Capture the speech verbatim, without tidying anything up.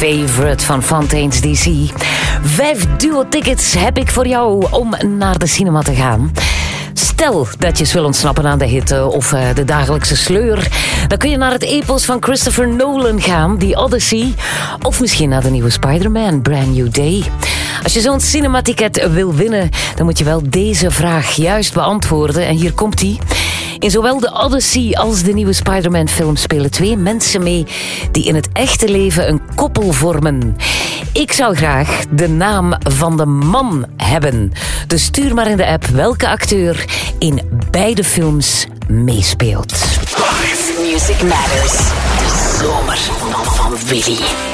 favorite van Fontaine's D C. Vijf duo-tickets heb ik voor jou om naar de cinema te gaan. Stel dat je wil ontsnappen aan de hitte of uh, de dagelijkse sleur. Dan kun je naar het epos van Christopher Nolan gaan, The Odyssey. Of misschien naar de nieuwe Spider-Man, Brand New Day. Als je zo'n cinematicket wil winnen, dan moet je wel deze vraag juist beantwoorden. En hier komt die. In zowel de Odyssey als de nieuwe Spider-Man film spelen twee mensen mee die in het echte leven een koppel vormen. Ik zou graag de naam van de man hebben. Dus stuur maar in de app welke acteur in beide films meespeelt. Live Music Matters. De zomer van Willy.